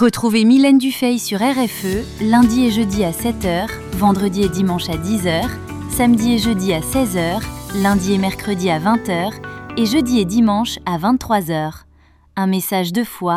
Retrouvez Mylène Dufay sur RFE, lundi et jeudi à 7h, vendredi et dimanche à 10h, samedi et jeudi à 16h, lundi et mercredi à 20h et jeudi et dimanche à 23h. Un message de foi